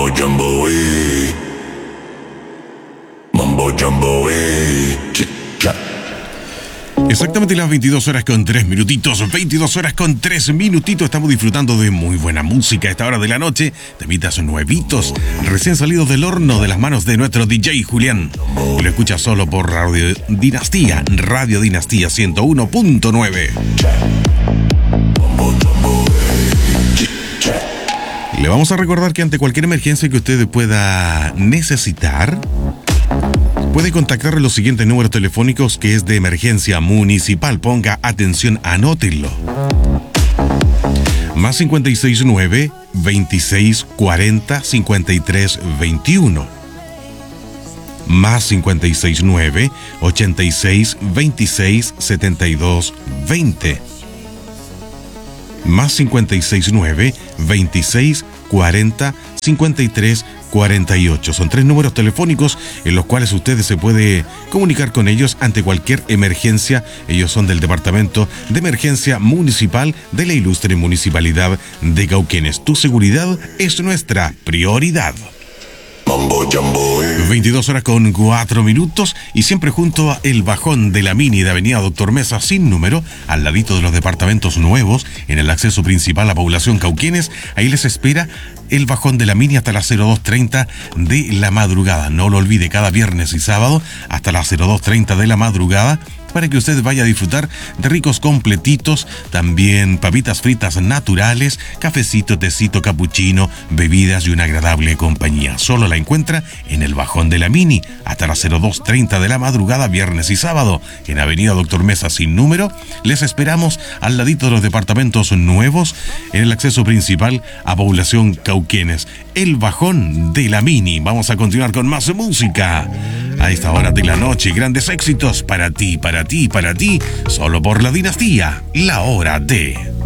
Jumbo, Mambo Jumbo, Exactamente las 22 horas con 3 minutitos, 22 horas con 3 minutitos. Estamos disfrutando de muy buena música a esta hora de la noche. Temitas nuevitos, recién salidos del horno de las manos de nuestro DJ Julián. Y lo escucha solo por Radio Dinastía 101.9. Le vamos a recordar que ante cualquier emergencia que usted pueda necesitar, puede contactar los siguientes números telefónicos, que es de emergencia municipal. Ponga atención, anótenlo. Más 569 26 40 53 21. Más 569 86 26 72 20. Más 569 26 40 53 48. Son 3 números telefónicos en los cuales usted se puede comunicar con ellos ante cualquier emergencia. Ellos son del Departamento de Emergencia Municipal de la ilustre Municipalidad de Cauquenes. Tu seguridad es nuestra prioridad. 22 horas con 4 minutos y siempre junto a el Bajón de la Mini de Avenida Doctor Mesa sin número, al ladito de los departamentos nuevos, en el acceso principal a población Cauquenes. Ahí les espera el Bajón de la Mini hasta las 02:30 de la madrugada. No lo olvide, cada viernes y sábado hasta las 02:30 de la madrugada, para que usted vaya a disfrutar de ricos completitos, también papitas fritas naturales, cafecito, tecito, capuchino, bebidas y una agradable compañía. Solo la encuentra en el Bajón de la Mini hasta las 02:30 de la madrugada, viernes y sábado, en Avenida Doctor Mesa sin número. Les esperamos al ladito de los departamentos nuevos, en el acceso principal a población Cauquenes. El Bajón de la Mini. Vamos a continuar con más música a esta hora de la noche. Grandes éxitos para ti, para ti, para ti, solo por la Dinastía, la hora de...